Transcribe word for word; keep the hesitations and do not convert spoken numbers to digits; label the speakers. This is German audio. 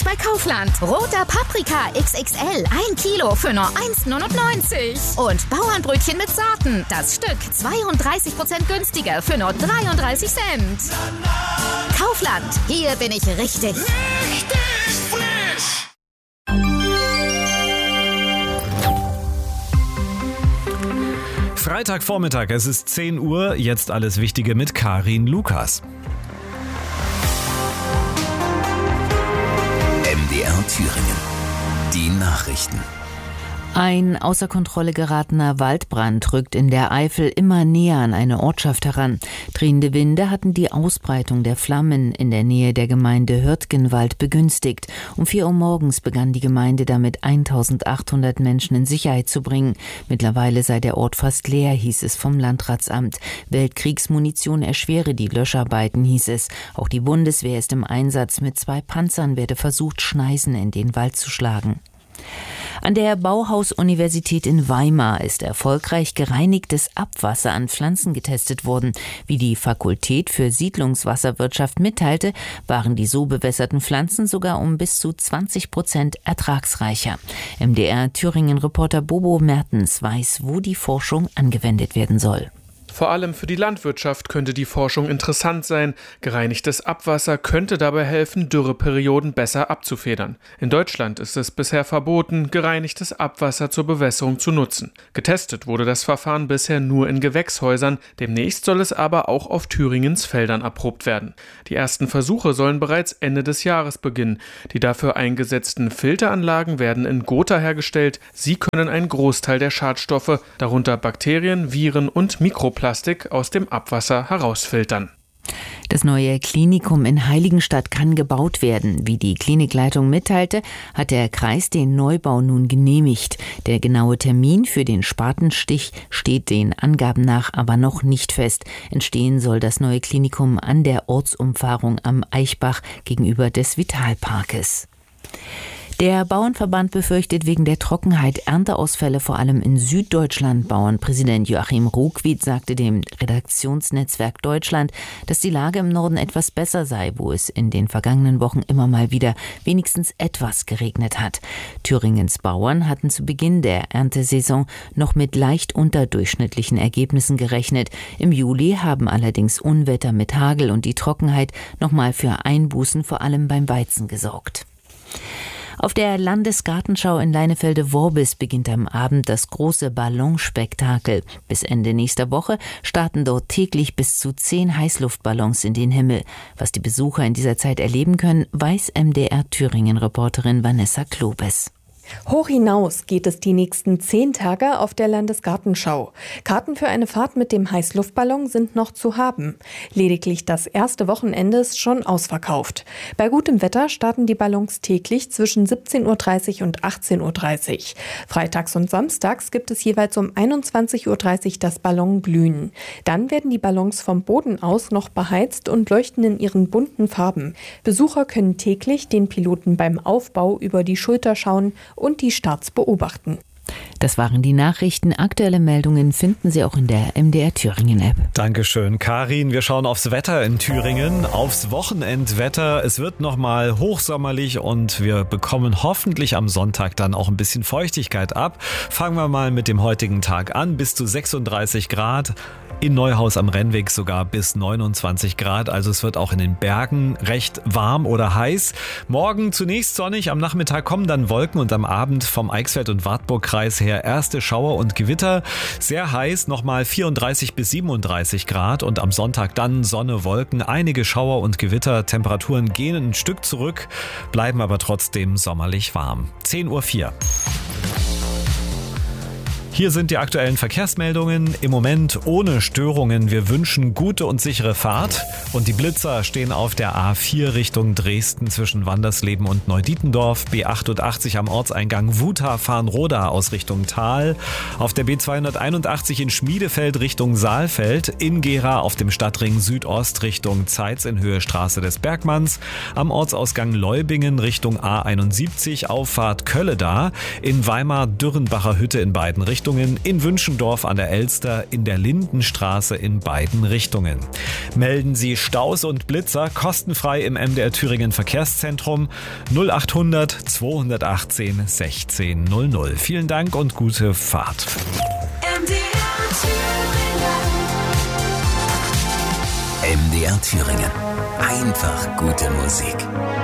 Speaker 1: bei Kaufland. Roter Paprika X X L, ein Kilo für nur eins neunundneunzig. Und Bauernbrötchen mit Sorten, das Stück zweiunddreißig Prozent günstiger für nur dreiunddreißig Cent. Kaufland, hier bin ich richtig.
Speaker 2: Richtig frisch!
Speaker 3: Freitagvormittag, es ist zehn Uhr, jetzt alles Wichtige mit Karin Lukas.
Speaker 4: M D R Thüringen. Die Nachrichten.
Speaker 5: Ein außer Kontrolle geratener Waldbrand rückt in der Eifel immer näher an eine Ortschaft heran. Drehende Winde hatten die Ausbreitung der Flammen in der Nähe der Gemeinde Hürtgenwald begünstigt. Um vier Uhr morgens begann die Gemeinde damit, eintausendachthundert Menschen in Sicherheit zu bringen. Mittlerweile sei der Ort fast leer, hieß es vom Landratsamt. Weltkriegsmunition erschwere die Löscharbeiten, hieß es. Auch die Bundeswehr ist im Einsatz. Mit zwei Panzern werde versucht, Schneisen in den Wald zu schlagen. An der Bauhaus-Universität in Weimar ist erfolgreich gereinigtes Abwasser an Pflanzen getestet worden. Wie die Fakultät für Siedlungswasserwirtschaft mitteilte, waren die so bewässerten Pflanzen sogar um bis zu zwanzig Prozent ertragsreicher. M D R Thüringen-Reporter Bobo Mertens weiß, wo die Forschung angewendet werden soll.
Speaker 6: Vor allem für die Landwirtschaft könnte die Forschung interessant sein. Gereinigtes Abwasser könnte dabei helfen, Dürreperioden besser abzufedern. In Deutschland ist es bisher verboten, gereinigtes Abwasser zur Bewässerung zu nutzen. Getestet wurde das Verfahren bisher nur in Gewächshäusern. Demnächst soll es aber auch auf Thüringens Feldern erprobt werden. Die ersten Versuche sollen bereits Ende des Jahres beginnen. Die dafür eingesetzten Filteranlagen werden in Gotha hergestellt. Sie können einen Großteil der Schadstoffe, darunter Bakterien, Viren und Mikroplastik, Plastik aus dem Abwasser herausfiltern.
Speaker 5: Das neue Klinikum in Heiligenstadt kann gebaut werden. Wie die Klinikleitung mitteilte, hat der Kreis den Neubau nun genehmigt. Der genaue Termin für den Spatenstich steht den Angaben nach aber noch nicht fest. Entstehen soll das neue Klinikum an der Ortsumfahrung am Eichbach gegenüber des Vitalparkes. Der Bauernverband befürchtet wegen der Trockenheit Ernteausfälle vor allem in Süddeutschland. Bauernpräsident Joachim Ruckwied sagte dem Redaktionsnetzwerk Deutschland, dass die Lage im Norden etwas besser sei, wo es in den vergangenen Wochen immer mal wieder wenigstens etwas geregnet hat. Thüringens Bauern hatten zu Beginn der Erntesaison noch mit leicht unterdurchschnittlichen Ergebnissen gerechnet. Im Juli haben allerdings Unwetter mit Hagel und die Trockenheit nochmal für Einbußen vor allem beim Weizen gesorgt. Auf der Landesgartenschau in Leinefelde-Worbis beginnt am Abend das große Ballonspektakel. Bis Ende nächster Woche starten dort täglich bis zu zehn Heißluftballons in den Himmel. Was die Besucher in dieser Zeit erleben können, weiß M D R Thüringen-Reporterin Vanessa Klobes.
Speaker 7: Hoch hinaus geht es die nächsten zehn Tage auf der Landesgartenschau. Karten für eine Fahrt mit dem Heißluftballon sind noch zu haben. Lediglich das erste Wochenende ist schon ausverkauft. Bei gutem Wetter starten die Ballons täglich zwischen siebzehn Uhr dreißig und achtzehn Uhr dreißig. Freitags und samstags gibt es jeweils um einundzwanzig Uhr dreißig das Ballonglühen. Dann werden die Ballons vom Boden aus noch beheizt und leuchten in ihren bunten Farben. Besucher können täglich den Piloten beim Aufbau über die Schulter schauen und die Starts beobachten.
Speaker 5: Das waren die Nachrichten. Aktuelle Meldungen finden Sie auch in der M D R Thüringen-App.
Speaker 3: Dankeschön, Karin. Wir schauen aufs Wetter in Thüringen, aufs Wochenendwetter. Es wird nochmal hochsommerlich und wir bekommen hoffentlich am Sonntag dann auch ein bisschen Feuchtigkeit ab. Fangen wir mal mit dem heutigen Tag an. Bis zu sechsunddreißig Grad. In Neuhaus am Rennweg sogar bis neunundzwanzig Grad, also es wird auch in den Bergen recht warm oder heiß. Morgen zunächst sonnig, am Nachmittag kommen dann Wolken und am Abend vom Eichsfeld- und Wartburgkreis her erste Schauer und Gewitter. Sehr heiß, nochmal vierunddreißig bis siebenunddreißig Grad und am Sonntag dann Sonne, Wolken, einige Schauer und Gewitter. Temperaturen gehen ein Stück zurück, bleiben aber trotzdem sommerlich warm. zehn Uhr vier. Hier sind die aktuellen Verkehrsmeldungen. Im Moment ohne Störungen. Wir wünschen gute und sichere Fahrt. Und die Blitzer stehen auf der A vier Richtung Dresden zwischen Wandersleben und Neudietendorf. B achtundachtzig am Ortseingang Wutha-Farnroda aus Richtung Tal. Auf der B zweihunderteinundachtzig in Schmiedefeld Richtung Saalfeld. In Gera auf dem Stadtring Südost Richtung Zeitz in Höhe Straße des Bergmanns. Am Ortsausgang Leubingen Richtung A einundsiebzig Auffahrt Kölleda. In Weimar Dürrenbacher Hütte in beiden Richtungen. Richtungen, in Wünschendorf an der Elster, in der Lindenstraße in beiden Richtungen. Melden Sie Staus und Blitzer kostenfrei im M D R Thüringen Verkehrszentrum null achthundert zweihundertachtzehn sechzehn null null. Vielen Dank und gute Fahrt.
Speaker 2: M D R Thüringen.
Speaker 4: M D R Thüringen. Einfach gute Musik.